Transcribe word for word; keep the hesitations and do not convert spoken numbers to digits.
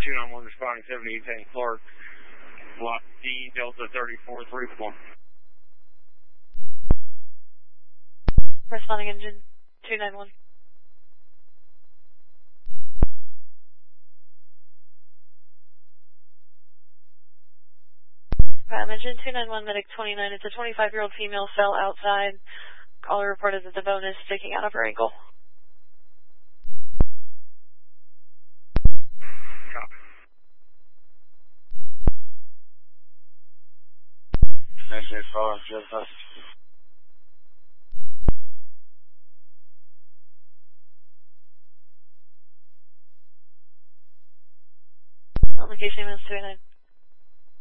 two nine one responding seventy-eight ten Clark. Block D, Delta thirty-four three four. Responding engine two nine one. Um, engine two nine one, medic twenty-nine. It's a twenty-five-year-old female fell outside. Caller reported that the bone is sticking out of her ankle. Copy. Next day, caller, just us. Location is two nine.